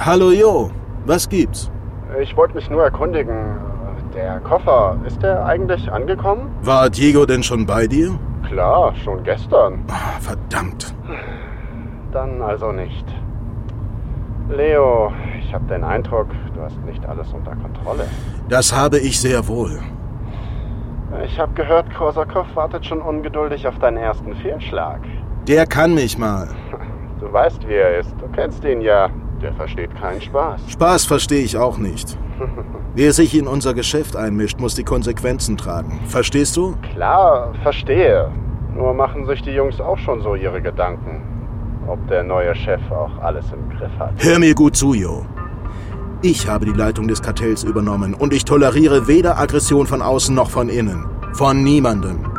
Hallo Jo, was gibt's? Ich wollte mich nur erkundigen. Der Koffer, ist der eigentlich angekommen? War Diego denn schon bei dir? Klar, schon gestern. Oh, verdammt. Dann also nicht. Leo, ich habe den Eindruck, du hast nicht alles unter Kontrolle. Das habe ich sehr wohl. Ich habe gehört, Korsakow wartet schon ungeduldig auf deinen ersten Fehlschlag. Der kann mich mal. Du weißt, wie er ist. Du kennst ihn ja. Der versteht keinen Spaß. Spaß verstehe ich auch nicht. Wer sich in unser Geschäft einmischt, muss die Konsequenzen tragen. Verstehst du? Klar, verstehe. Nur machen sich die Jungs auch schon so ihre Gedanken. Ob der neue Chef auch alles im Griff hat. Hör mir gut zu, Jo. Ich habe die Leitung des Kartells übernommen und ich toleriere weder Aggression von außen noch von innen. Von niemandem.